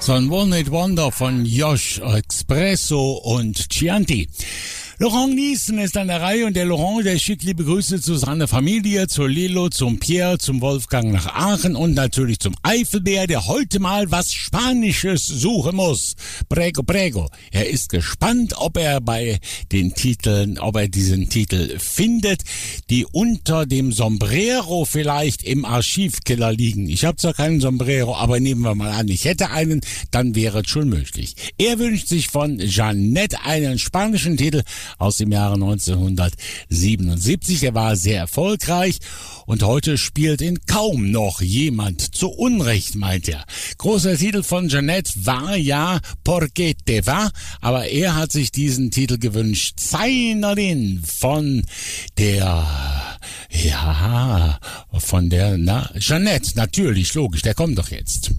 So ein One-Hit-Wonder von Josh Expresso und Chianti. Laurent Niesen ist an der Reihe und der Laurent, der schickt liebe Grüße zu seiner Familie, zur Lilo, zum Pierre, zum Wolfgang nach Aachen und natürlich zum Eifelbär, der heute mal was Spanisches suchen muss. Prego, prego. Er ist gespannt, ob er diesen Titel findet, die unter dem Sombrero vielleicht im Archivkeller liegen. Ich habe zwar keinen Sombrero, aber nehmen wir mal an, ich hätte einen, dann wäre es schon möglich. Er wünscht sich von Jeanette einen spanischen Titel aus dem Jahre 1977. Der war sehr erfolgreich und heute spielt ihn kaum noch jemand. Zu Unrecht, meint er. Großer Titel von Jeanette war ja Porque te va, aber er hat sich diesen Titel gewünscht. Zainerin von der Jeanette, natürlich, logisch, der kommt doch jetzt.